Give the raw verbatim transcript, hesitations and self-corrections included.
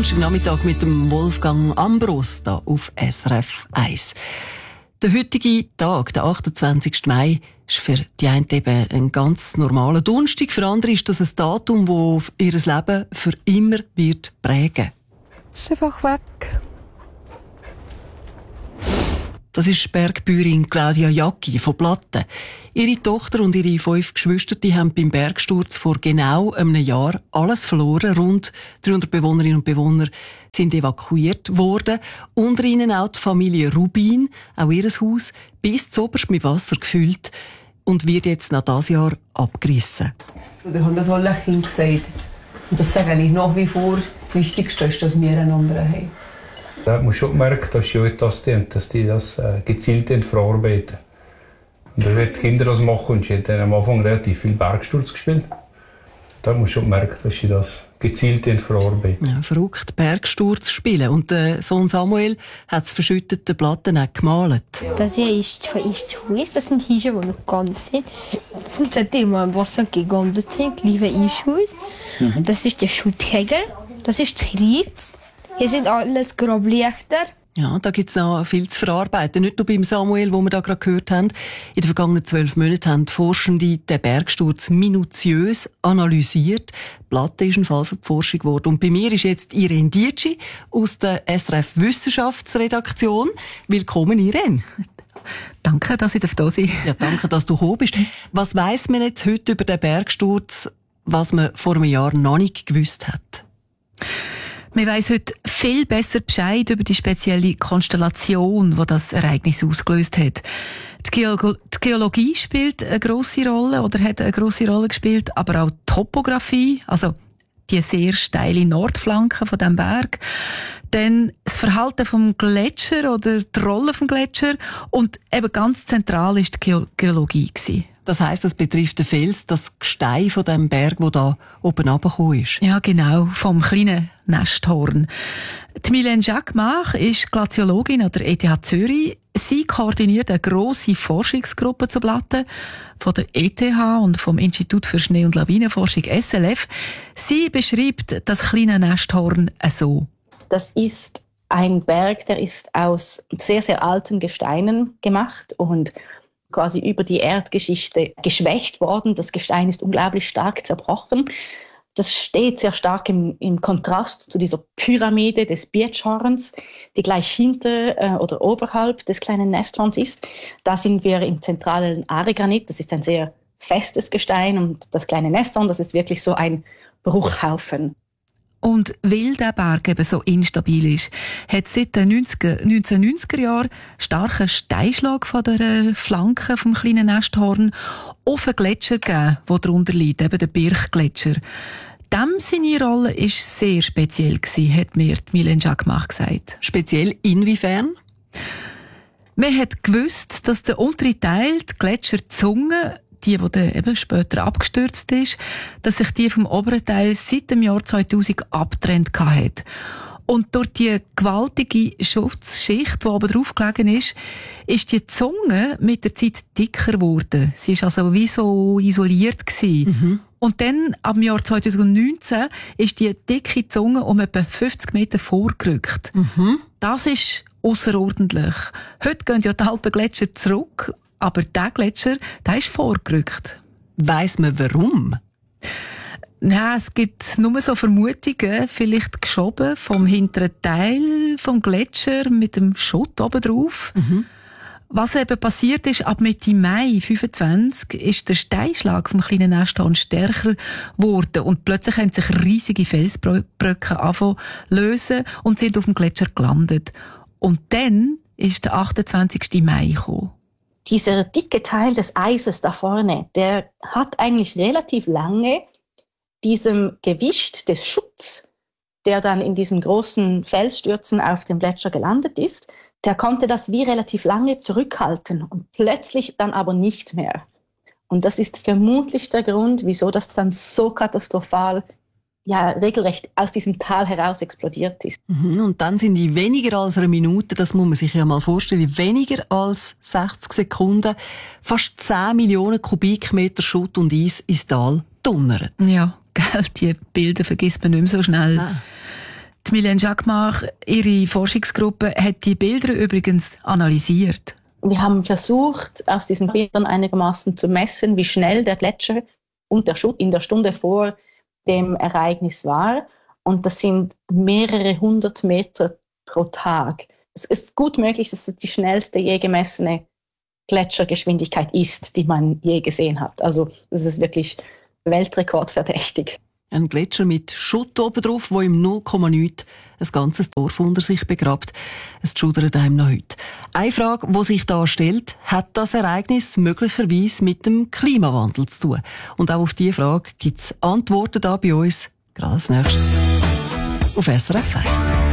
Donnerstagnachmittag mit dem Wolfgang Ambros da auf S R F eins. Der heutige Tag, der achtundzwanzigsten Mai, ist für die einen eben ein ganz normaler Donnerstag. Für andere ist das ein Datum, das ihr Leben für immer wird prägen. Es ist einfach weg. Das ist Bergbäuerin Claudia Jacki von Platten. Ihre Tochter und ihre fünf Geschwister die haben beim Bergsturz vor genau einem Jahr alles verloren. Rund dreihundert Bewohnerinnen und Bewohner sind evakuiert worden. Unter ihnen auch die Familie Rubin, auch ihr Haus, bis zuoberst mit Wasser gefüllt und wird jetzt nach diesem Jahr abgerissen. Wir haben das alle Kinder gesagt. Und das sage ich nach wie vor, das Wichtigste ist, dass wir einander haben. Da muss schon merken, dass die das tun, dass die das äh, gezielt verarbeiten. Und wenn die Kinder das machen, und sie haben am Anfang relativ viel Bergsturz gespielt, da muss schon merken, dass sie das gezielt verarbeiten. Ja, verrückt, Bergsturz spielen. Und der Sohn Samuel hat das verschüttete Platten auch gemalt. Das hier ist von uns Haus, das sind Hirsche, die noch gegangen sind. Das sind seitdem wir im Wasser gegangen sind, liebe Haus. Mhm. Das ist der Schutthegel, das ist die Ritz. Hier sind alles Grablichter. Ja, da gibt es noch viel zu verarbeiten. Nicht nur beim Samuel, wo wir da gerade gehört haben. In den vergangenen zwölf Monaten haben die Forschende den Bergsturz minutiös analysiert. Die Platte ist ein Fall für die Forschung geworden. Und bei mir ist jetzt Irene Dietschi aus der S R F Wissenschaftsredaktion. Willkommen, Irene. Danke, dass ich da sein darf. Ja, danke, dass du gekommen bist. Was weiss man jetzt heute über den Bergsturz, was man vor einem Jahr noch nicht gewusst hat? Man weiss heute viel besser Bescheid über die spezielle Konstellation, die das Ereignis ausgelöst hat. Die, Geolo- die Geologie spielt eine grosse Rolle oder hat eine grosse Rolle gespielt, aber auch die Topografie, also die sehr steile Nordflanke von dem Berg, dann das Verhalten vom Gletscher oder die Rolle vom Gletscher und eben ganz zentral ist die Ge- Geologie gewesen. Das heisst, das betrifft den Fels, das Gestein von dem Berg, der da oben runtergekommen ist. Ja, genau, vom kleinen Nesthorn. Die Mylène Jacquemart ist Glaziologin an der E T H Zürich. Sie koordiniert eine grosse Forschungsgruppe zu Platten von der E T H und vom Institut für Schnee- und Lawinenforschung S L F. Sie beschreibt das kleine Nesthorn so. Das ist ein Berg, der ist aus sehr, sehr alten Gesteinen gemacht und quasi über die Erdgeschichte geschwächt worden. Das Gestein ist unglaublich stark zerbrochen. Das steht sehr stark im, im Kontrast zu dieser Pyramide des Birchhorns, die gleich hinter äh, oder oberhalb des kleinen Nesthorns ist. Da sind wir im zentralen Aregranit. Das ist ein sehr festes Gestein und das kleine Nesthorn, das ist wirklich so ein Bruchhaufen. Und weil der Berg eben so instabil ist, hat es seit den neunzehnhundertneunziger Jahren starken Steinschlag von der Flanke vom kleinen Nesthorn auf einen Gletscher gegeben, der darunter liegt, eben der Birchgletscher. Dem seine Rolle war sehr speziell gewesen, hat mir Mylène Jacquemart gesagt. Speziell inwiefern? Man hat gewusst, dass der untere Teil, die Gletscherzunge, die, die dann eben später abgestürzt ist, dass sich die vom oberen Teil seit dem Jahr zweitausend abgetrennt hat. Und durch die gewaltige Schutzschicht, die oben drauf gelegen ist, ist die Zunge mit der Zeit dicker geworden. Sie war also wie so isoliert gewesen. Mhm. Und dann, ab dem Jahr zweitausendneunzehn, ist die dicke Zunge um etwa fünfzig Meter vorgerückt. Mhm. Das ist ausserordentlich. Heute gehen ja die Alpengletscher zurück, aber der Gletscher, der ist vorgerückt. Weiss man warum? Nein, es gibt nur so Vermutungen, vielleicht geschoben vom hinteren Teil vom Gletscher mit dem Schutt oben drauf. Mhm. Was eben passiert ist, ab Mitte Mai fünfundzwanzig ist der Steinschlag vom kleinen Nesthorn stärker geworden und plötzlich haben sich riesige Felsbröcke angefangen zu lösen und sind auf dem Gletscher gelandet. Und dann ist der achtundzwanzigsten Mai gekommen. Dieser dicke Teil des Eises da vorne, der hat eigentlich relativ lange diesem Gewicht des Schutts, der dann in diesen großen Felsstürzen auf dem Gletscher gelandet ist, der konnte das wie relativ lange zurückhalten und plötzlich dann aber nicht mehr. Und das ist vermutlich der Grund, wieso das dann so katastrophal, ja, regelrecht aus diesem Tal heraus explodiert ist. Und dann sind die weniger als eine Minute, das muss man sich ja mal vorstellen, weniger als sechzig Sekunden, fast zehn Millionen Kubikmeter Schutt und Eis ins Tal donnert. Ja, gell, die Bilder vergisst man nicht mehr so schnell. Ah. Die Mylène Jacquemart, ihre Forschungsgruppe, hat die Bilder übrigens analysiert. Wir haben versucht, aus diesen Bildern einigermaßen zu messen, wie schnell der Gletscher und der Schutt in der Stunde vor dem Ereignis war. Und das sind mehrere hundert Meter pro Tag. Es ist gut möglich, dass es die schnellste je gemessene Gletschergeschwindigkeit ist, die man je gesehen hat. Also das ist wirklich weltrekordverdächtig. Ein Gletscher mit Schutt oben drauf, wo im null Komma nichts ein ganzes Dorf unter sich begrabt. Es schudert einem noch heute. Eine Frage, die sich da stellt, hat das Ereignis möglicherweise mit dem Klimawandel zu tun? Und auch auf diese Frage gibt es Antworten da bei uns, gerade als nächstes auf S R F eins.